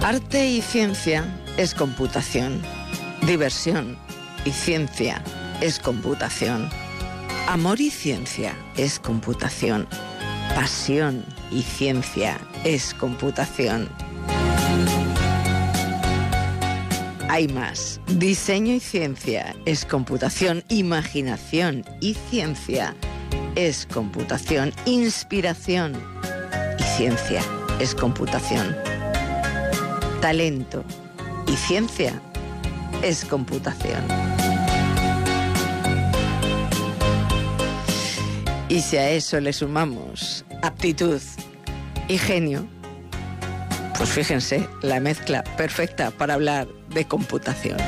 Arte y ciencia es computación. Diversión y ciencia es computación. Amor y ciencia es computación. Pasión y ciencia es computación. Hay más. Diseño y ciencia es computación. Imaginación y ciencia es computación. Inspiración y ciencia es computación. Talento y ciencia es computación. Y si a eso le sumamos aptitud y genio, pues fíjense, la mezcla perfecta para hablar de computación.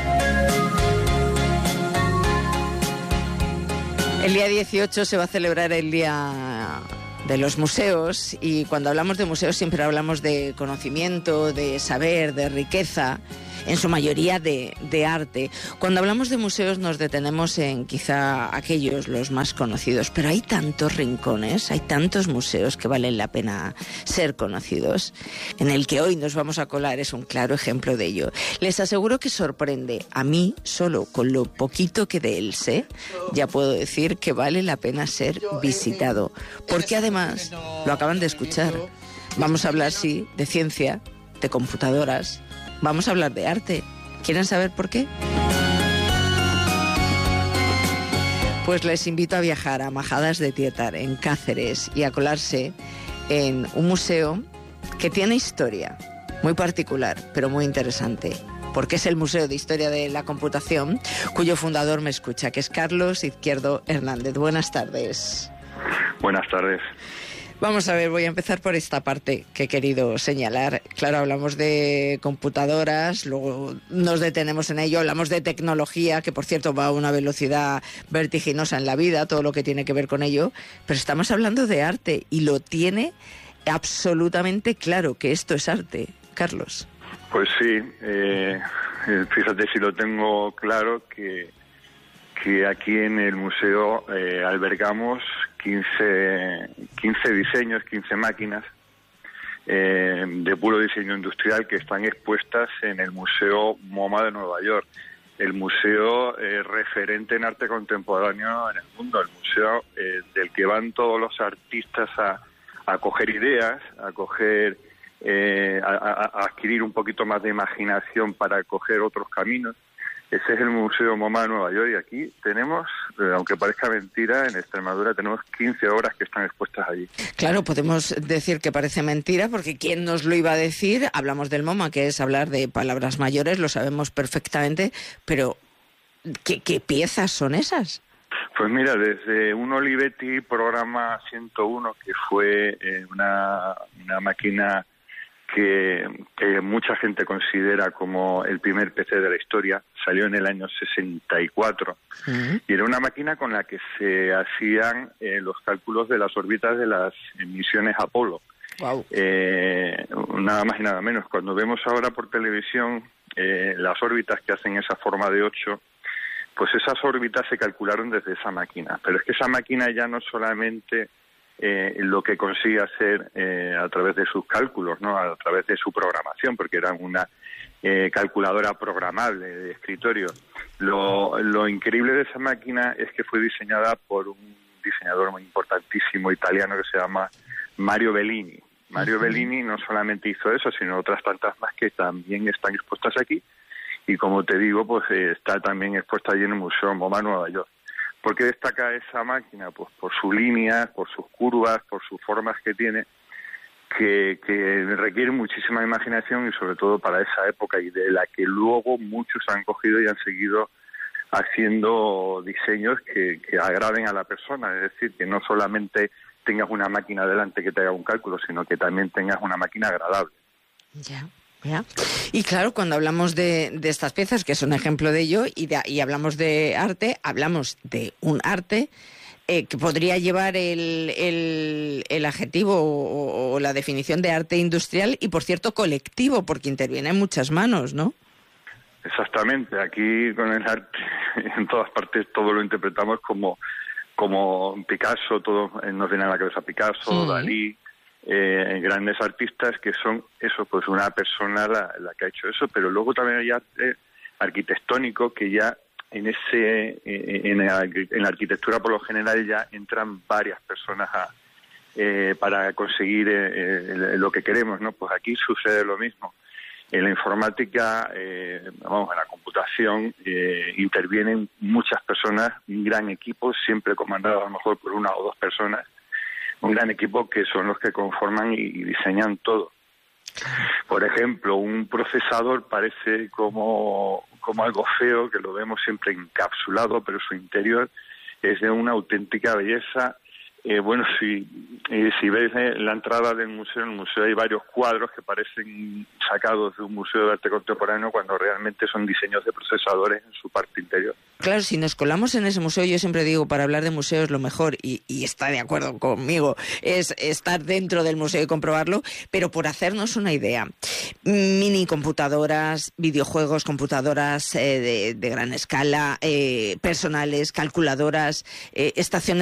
El día 18 se va a celebrar el Día de los Museos, y cuando hablamos de museos siempre hablamos de conocimiento, de saber, de riqueza, en su mayoría de arte. Cuando hablamos de museos nos detenemos en quizá aquellos, los más conocidos, pero hay tantos rincones, hay tantos museos que valen la pena ser conocidos. En el que hoy nos vamos a colar es un claro ejemplo de ello. Les aseguro que sorprende. A mí, solo con lo poquito que de él sé, ya puedo decir que vale la pena ser visitado. Porque además, lo acaban de escuchar, vamos a hablar, sí, de ciencia, de computadoras. Vamos a hablar de arte. ¿Quieren saber por qué? Pues les invito a viajar a Majadas de Tietar, en Cáceres, y a colarse en un museo que tiene historia muy particular, pero muy interesante, porque es el Museo de Historia de la Computación, cuyo fundador me escucha, que es Carlos Izquierdo Hernández. Buenas tardes. Buenas tardes. Vamos a ver, voy a empezar por esta parte que he querido señalar. Claro, hablamos de computadoras, luego nos detenemos en ello, hablamos de tecnología, que por cierto va a una velocidad vertiginosa en la vida, todo lo que tiene que ver con ello, pero estamos hablando de arte y lo tiene absolutamente claro que esto es arte. Carlos. Pues sí, fíjate si lo tengo claro que aquí en el museo albergamos 15 diseños, 15 máquinas de puro diseño industrial que están expuestas en el Museo MoMA de Nueva York, el museo referente en arte contemporáneo en el mundo, el museo del que van todos los artistas a coger ideas, a adquirir un poquito más de imaginación para coger otros caminos. Ese es el Museo MoMA de Nueva York, y aquí tenemos, aunque parezca mentira, en Extremadura tenemos 15 obras que están expuestas allí. Claro, podemos decir que parece mentira, porque ¿quién nos lo iba a decir? Hablamos del MoMA, que es hablar de palabras mayores, lo sabemos perfectamente, pero ¿qué piezas son esas? Pues mira, desde un Olivetti Programa 101, que fue una máquina que mucha gente considera como el primer PC de la historia, salió en el año 64, y era una máquina con la que se hacían los cálculos de las órbitas de las misiones Apolo. Wow. Nada más y nada menos. Cuando vemos ahora por televisión las órbitas que hacen esa forma de 8, pues esas órbitas se calcularon desde esa máquina. Pero es que esa máquina ya no solamente lo que consigue hacer a través de sus cálculos, ¿no? A través de su programación, porque era una calculadora programable de escritorio. Lo increíble de esa máquina es que fue diseñada por un diseñador muy importantísimo italiano que se llama Mario Bellini. Mario Bellini no solamente hizo eso, sino otras tantas más que también están expuestas aquí, y como te digo, pues está también expuesta allí en el Museo MoMA Nueva York. ¿Por qué destaca esa máquina? Pues por su línea, por sus curvas, por sus formas que tiene, que requiere muchísima imaginación, y sobre todo para esa época, y de la que luego muchos han cogido y han seguido haciendo diseños que agraden a la persona. Es decir, que no solamente tengas una máquina delante que te haga un cálculo, sino que también tengas una máquina agradable. Ya. ¿Ya? Y claro, cuando hablamos de estas piezas, que es un ejemplo de ello, y hablamos de arte, hablamos de un arte que podría llevar el adjetivo o la definición de arte industrial, y por cierto colectivo, porque interviene en muchas manos, ¿no? Exactamente. Aquí con el arte, en todas partes, todo lo interpretamos como Picasso, todo nos viene a la cabeza Picasso, Dalí, grandes artistas que son eso, pues una persona la que ha hecho eso, pero luego también hay arte arquitectónico que ya en la arquitectura por lo general ya entran varias personas para conseguir lo que queremos, ¿no? Pues aquí sucede lo mismo. En la informática, en la computación, intervienen muchas personas, un gran equipo, siempre comandado a lo mejor por una o dos personas, un gran equipo que son los que conforman y diseñan todo. Por ejemplo, un procesador parece como algo feo, que lo vemos siempre encapsulado, pero su interior es de una auténtica belleza. Si ves la entrada del museo, en el museo hay varios cuadros que parecen sacados de un museo de arte contemporáneo cuando realmente son diseños de procesadores en su parte interior. Claro, si nos colamos en ese museo, yo siempre digo, para hablar de museos lo mejor, y está de acuerdo conmigo, es estar dentro del museo y comprobarlo, pero por hacernos una idea, mini computadoras, videojuegos, computadoras de gran escala, personales, calculadoras, estaciones